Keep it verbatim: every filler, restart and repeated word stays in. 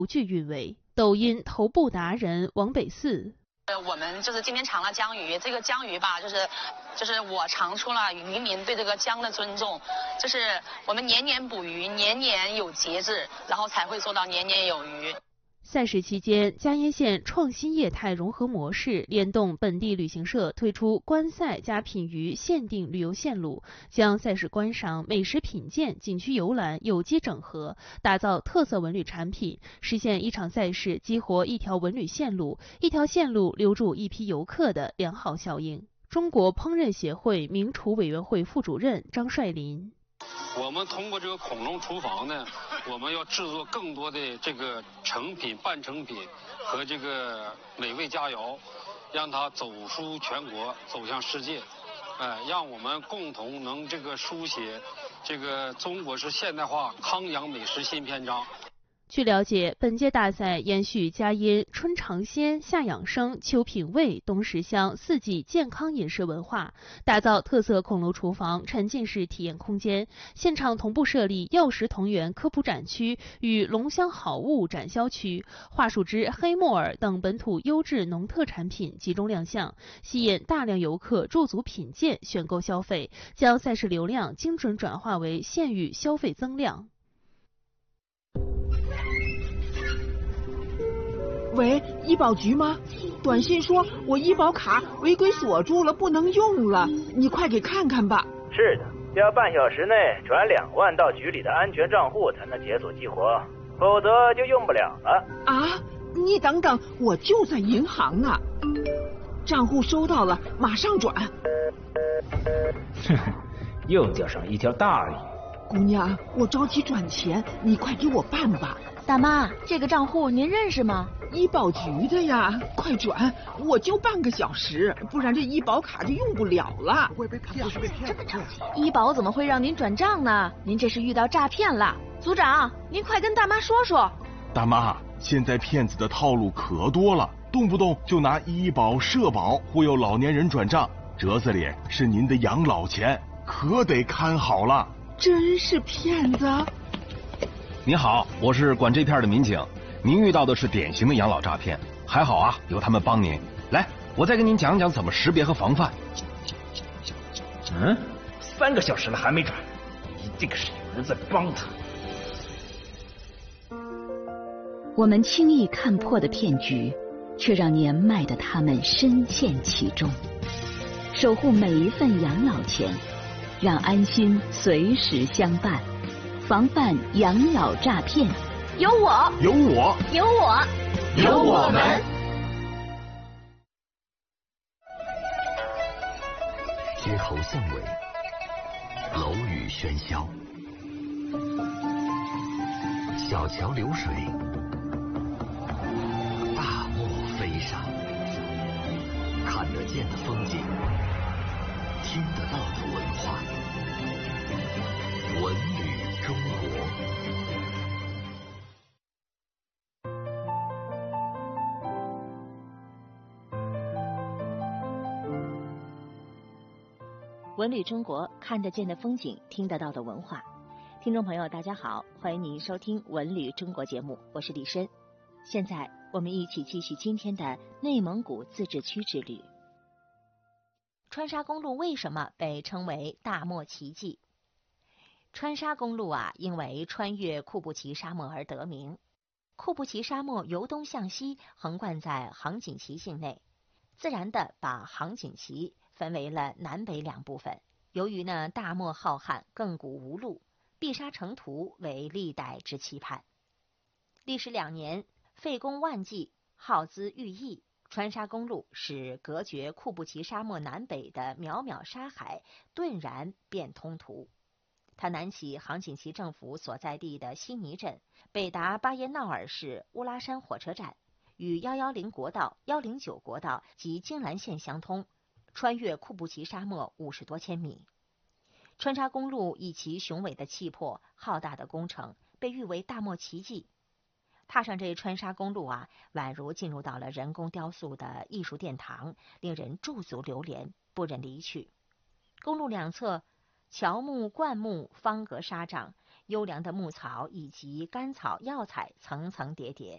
不具韵味。抖音头部达人王北四。 呃，我们就是今天尝了江鱼，这个江鱼吧，就是就是我尝出了渔民对这个江的尊重，就是我们年年捕鱼，年年有节制，然后才会做到年年有余。 赛事期间，嘉荫县创新业态融合模式联动本地旅行社推出观赛加品鱼限定旅游线路，将赛事观赏、美食品鉴、景区游览有机整合，打造特色文旅产品，实现一场赛事激活一条文旅线路、一条线路留住一批游客的良好效应。中国烹饪协会名厨委员会副主任张帅林。 我们通过这个恐龙厨房呢，我们要制作更多的这个成品、半成品和这个美味佳肴，让它走出全国，走向世界，哎，让我们共同能这个书写这个中国式现代化康养美食新篇章。 据了解，本届大赛延续嘉荫春尝鲜、夏养生、秋品味、冬食香四季健康饮食文化，打造特色恐龙厨房沉浸式体验空间。现场同步设立药食同源科普展区与龙香好物展销区，桦树枝、黑木耳等本土优质农特产品集中亮相，吸引大量游客驻足品鉴、选购消费，将赛事流量精准转化为县域消费增量。 喂，医保局吗？短信说我医保卡违规锁住了，不能用了，你快给看看吧。 是的，要半小时内转两万到局里的安全账户才能解锁激活，否则就用不了了。 啊，你等等，我就在银行呢。账户收到了，马上转。 哼，又钓上一条大鱼。 姑娘，我着急转钱，你快给我办吧。 大妈，这个账户您认识吗？ 医保局的呀，快转！我就半个小时，不然这医保卡就用不了了。 会被骗？是被骗？这么着急？医保怎么会让您转账呢？您这是遇到诈骗了。组长，您快跟大妈说说。 大妈，现在骗子的套路可多了，动不动就拿医保、社保忽悠老年人转账，折子里是您的养老钱，可得看好了。 真是骗子！ 你好，我是管这片的民警，您遇到的是典型的养老诈骗，还好啊，有他们帮您。来，我再跟您讲讲怎么识别和防范。 嗯，三个小时了还没转，一定是有人在帮他。 我们轻易看破的骗局，却让年迈的他们深陷其中。守护每一份养老钱，让安心随时相伴。防范养老诈骗， 有我， 有我， 有我， 有我们。 街头巷尾，楼宇喧嚣，小桥流水，大漠飞沙，看得见的风景，听得到的文化，文旅中国。 文旅中国，看得见的风景，听得到的文化。听众朋友大家好，欢迎您收听文旅中国节目，我是李申。现在我们一起继续今天的内蒙古自治区之旅。川沙公路为什么被称为大漠奇迹？川沙公路啊，因为穿越库布齐沙漠而得名。库布齐沙漠由东向西横贯在杭锦旗境内，自然的把杭锦旗分为了南北两部分。由于呢大漠浩瀚，亘古无路，碧沙成图为历代之期盼。历时两年，费工万计，耗资逾亿，川沙公路使隔绝库布齐沙漠南北的渺渺沙海顿然变通途。它南起杭锦旗政府所在地的西尼镇，北达巴彦淖尔市乌拉山火车站，与一一零国道、一零九国道及京兰线相通，穿越库布齐沙漠五十多千米。川沙公路以其雄伟的气魄、浩大的工程，被誉为大漠奇迹。踏上这川沙公路啊，宛如进入到了人工雕塑的艺术殿堂，令人驻足流连，不忍离去。公路两侧乔木、灌木、方格沙障，优良的牧草以及甘草、药材层层叠叠。